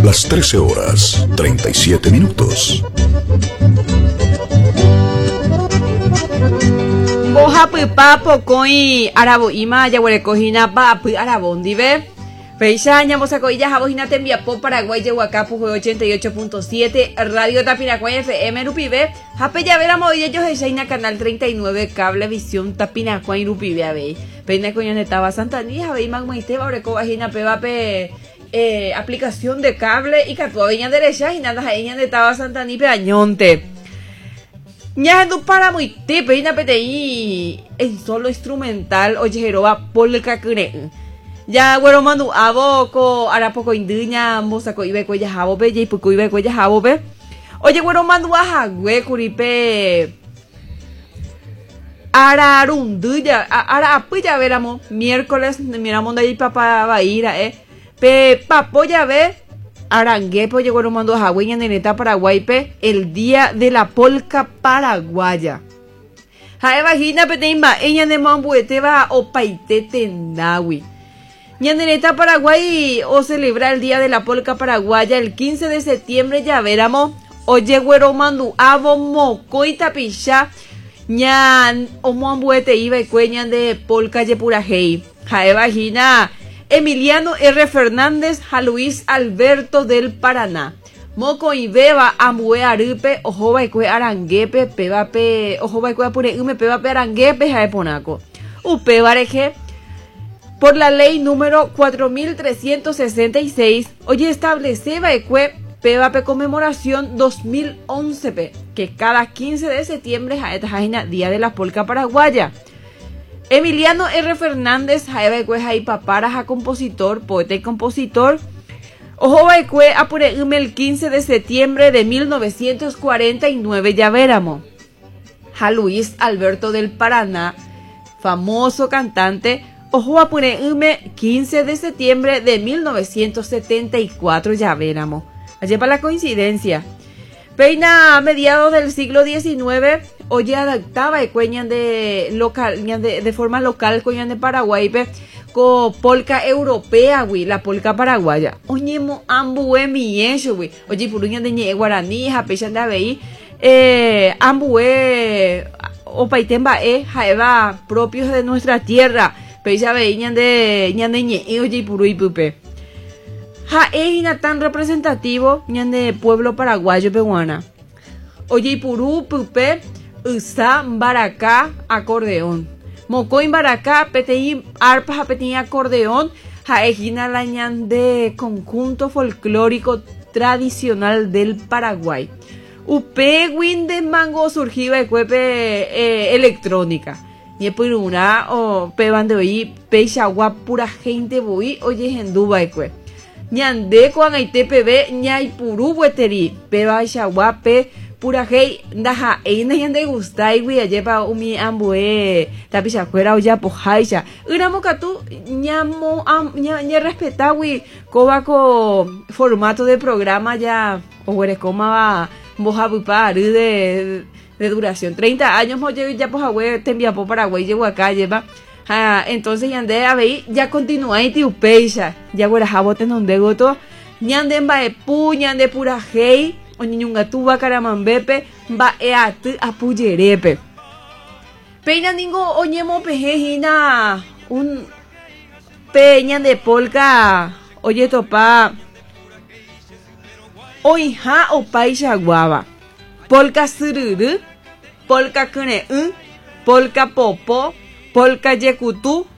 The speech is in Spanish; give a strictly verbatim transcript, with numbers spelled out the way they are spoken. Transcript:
Las trece horas, treinta y siete minutos. Boja pipa pokoi arabo ima yaguarecojina pa arabondi ve. Feisha ñamos coilla jabojina tembiapo Paraguay Yehuacapu ochenta y ocho punto siete Radio Tapinacuay F M Rupibe. Jape ya vera movilla yo hechaina canal treinta y nueve Cable Visión Tapinacuay Rupibe a ver. Peina coño netaba Santa Nija ve magmaite bareco vagina pebape eh, aplicación de cable y catuaveña derecha y nada jaeña netaba Santa Ni peañonte. Ña du para muy te peina pti en solo instrumental oye jeroba polka kure. Ya güero mandu abo ko ara poco induña moza ko ibe ko ya jabo be y poco ibe ko ya jabo be. Oye güero mandu aja güe kuripe ara runduya ara apuya veramo miércoles miramos de ahí papá va a ir eh pe papoya ve aranguepo llegó güero mandu aja güeña neneta Paraguay pe el día de la polka paraguaya. Jae vagina peteimba ella de mambuete va opaite tendawi. Ñandereta Paraguay o celebrar el día de la polka paraguaya el quince de septiembre ya veramos. Oye güero mandu abo moco y tapicha ñan o mambuete iba y cueñan de polka yepurajei. Jae vagina Emiliano R. Fernández a Luis Alberto del Paraná. Moco y beba ambue arupe ojo va y cue aranguepe pebape ojo va y cue apure ume pebape aranguepe jae ponaco. Upe bareje. Por la ley número cuatro mil trescientos sesenta y seis, hoy establece Baecue Pebape conmemoración dos mil once pe, que cada quince de septiembre es día de la polka paraguaya. Emiliano R. Fernández Baecue Jai Papara ja compositor, poeta y compositor. Ojo Baecue apure el quince de septiembre de mil novecientos cuarenta y nueve ya veramos. Ja Luis Alberto del Paraná, famoso cantante. Ojo a poner quince de septiembre de mil novecientos setenta y cuatro ya veramos. Allí para la coincidencia. Peina a mediados del siglo diecinueve, oye adaptaba y cueñan de local, de, de forma local cueñan de Paraguay pe, con polka europea, güey, la polka paraguaya. Oye mo ambue mi eso, güey. Oye puruñan de ñe guaraní, japechan de abei, eh ambue o paitemba e jaeva propios de nuestra tierra. Peisa veían de ñan de ñe oye puru y pupe. Ja eina tan representativo ñan de pueblo paraguayo peruana. Oye puru pupe usa baracá acordeón. Mocoin baracá petei arpa petei acordeón. Ja ejina la ñan de conjunto folclórico tradicional del Paraguay. Upe win de mango surgiva de cuepe eh, electrónica. Ni por una o peban de hoy peixagua pura gente voy oye en Dubai cue ñande cuan hay T P B ñay puru bueteri peba xagua pe pura hey ndaja eina yande gustai wi ayepa umi ambue tapisha fuera o ya pojaisha uramo katu ñamo ña ña respetawi cobaco formato de programa ya o huerecoma va mojabupa de de duración, treinta años mo ya pues agüe te enviapo Paraguay llegó acá lleva ah, entonces yande a ver ya continúa y tiupeisa ya güera jabote donde goto ñande en bae pu ñande pura hey o niñunga tuba caramambepe ba eat apuyerepe peina ningo oñemo pejejina un peña de polka oye topa oija o paisa guava polka sururu, polka kune, polka popo, polka yekutu,